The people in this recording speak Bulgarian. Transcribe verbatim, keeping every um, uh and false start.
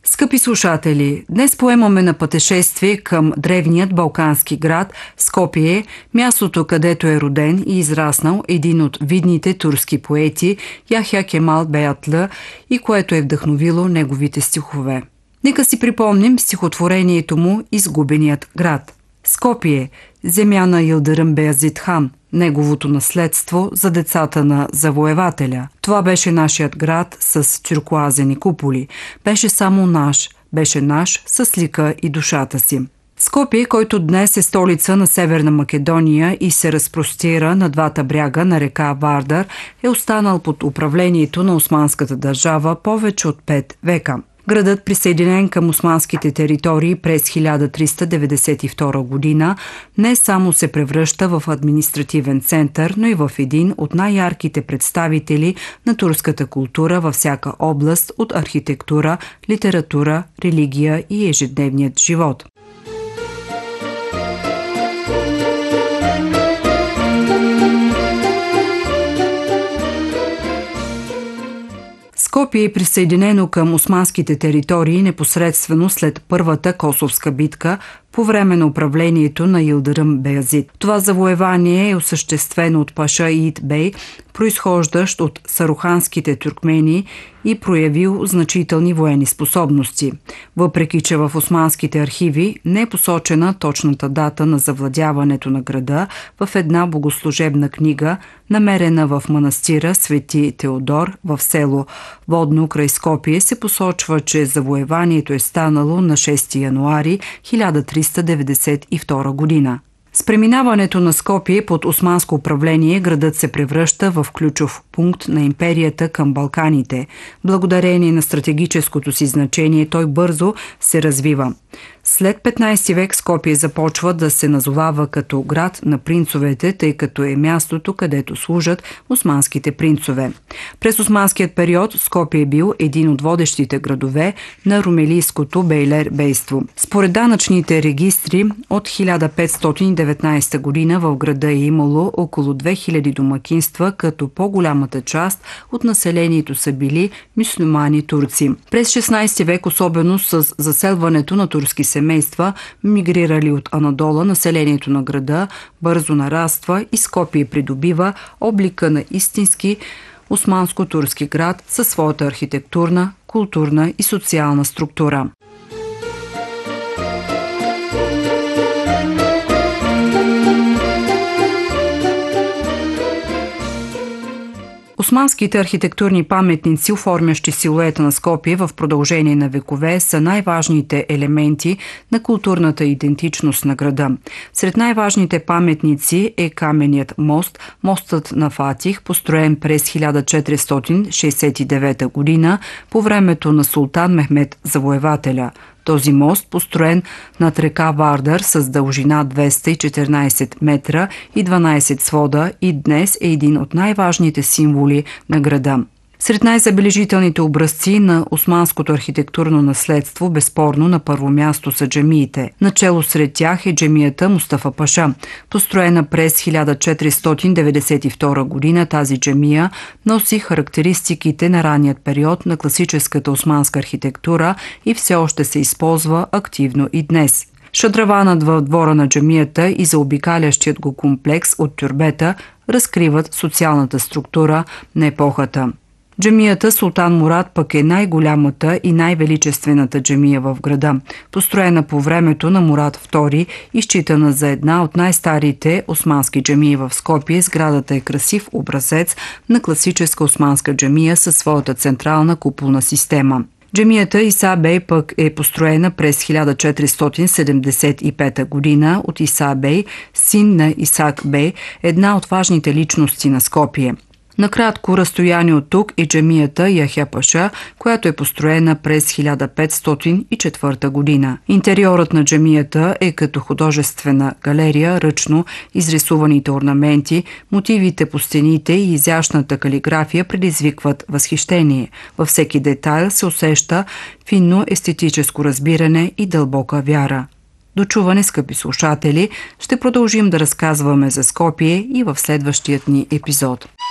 Скъпи слушатели, днес поемаме на пътешествие към древният балкански град Скопие, мястото, където е роден и израснал един от видните турски поети Яхя Кемал Беятлъ и което е вдъхновило неговите стихове. Нека си припомним стихотворението му "Изгубеният град". Скопие, земя на Йылдырым Беязид хан, неговото наследство за децата на завоевателя. Това беше нашият град с тюркоазени куполи. Беше само наш, беше наш с лика и душата си. Скопие, който днес е столица на Северна Македония и се разпростира на двата бряга на река Вардар, е останал под управлението на османската държава повече от пет века. Градът, присъединен към османските територии през хиляда триста деветдесет и втора година, не само се превръща в административен център, но и в един от най-ярките представители на турската култура във всяка област от архитектура, литература, религия и ежедневният живот. Скопие е присъединено към османските територии непосредствено след Първата косовска битка по време на управлението на Йылдырым Беязид. Това завоевание е осъществено от паша Иит Бей, произхождащ от саруханските тюркмени и проявил значителни военни способности. Въпреки че в османските архиви не е посочена точната дата на завладяването на града, в една богослужебна книга, намерена в манастира Свети Теодор в село Водно край Скопие, се посочва, че завоеванието е станало на шести януари хиляда триста деветдесет и втора година. С преминаването на Скопие под османско управление градът се превръща в ключов пункт на империята към Балканите. Благодарение на стратегическото си значение той бързо се развива. След петнайсети век Скопие започва да се назовава като град на принцовете, тъй като е мястото, където служат османските принцове. През османският период Скопие е бил един от водещите градове на румелийското бейлер-бейство. Според данъчните регистри от хиляда петстотин и деветнайсета година в града е имало около две хиляди домакинства, като по-голямата част от населението са били мюсюлмани турци. През шестнайсети век, особено с заселването на турски семейства, мигрирали от Анадола, населението на града бързо нараства и Скопие придобива облика на истински османско-турски град със своята архитектурна, културна и социална структура. Османските архитектурни паметници, оформящи силуета на Скопие в продължение на векове, са най-важните елементи на културната идентичност на града. Сред най-важните паметници е каменният мост, мостът на Фатих, построен през хиляда четиристотин шейсет и девета година по времето на султан Мехмед Завоевателя. Този мост, построен над река Вардар с дължина двеста и четиринайсет метра и дванайсет свода, и днес е един от най-важните символи на града. Сред най-забележителните образци на османското архитектурно наследство безспорно на първо място са джамиите. Начело сред тях е джамията Мустафа Паша. Построена през хиляда четиристотин деветдесет и втора година, тази джамия носи характеристиките на ранният период на класическата османска архитектура и все още се използва активно и днес. Шадраванът в двора на джамията и заобикалящият го комплекс от тюрбета разкриват социалната структура на епохата. Джамията Султан Мурад пък е най-голямата и най-величествената джамия в града. Построена по времето на Мурад втори и считана за една от най-старите османски джамии в Скопие, сградата е красив образец на класическа османска джамия със своята централна куполна система. Джамията Иса Бей пък е построена през хиляда четиристотин седемдесет и пета година от Иса Бей, син на Исак Бей, една от важните личности на Скопие. Накратко разстояние от тук е джамията Яхя Паша, която е построена през хиляда петстотин и четвърта година. Интериорът на джамията е като художествена галерия, ръчно изрисуваните орнаменти, мотивите по стените и изящната калиграфия предизвикват възхищение. Във всеки детайл се усеща финно естетическо разбиране и дълбока вяра. До чуване, скъпи слушатели, ще продължим да разказваме за Скопие и в следващият ни епизод.